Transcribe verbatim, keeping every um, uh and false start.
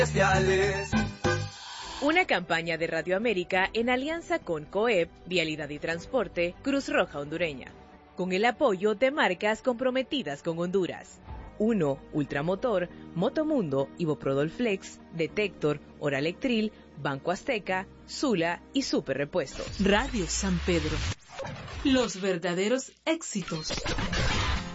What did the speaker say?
Una campaña de Radio América en alianza con COEP, Vialidad y Transporte, Cruz Roja Hondureña, con el apoyo de marcas comprometidas con Honduras. uno. Ultramotor, Motomundo, Iboprodol Flex, Detector, Oralectril, Banco Azteca, Sula y Super Repuestos. Radio San Pedro. Los verdaderos éxitos.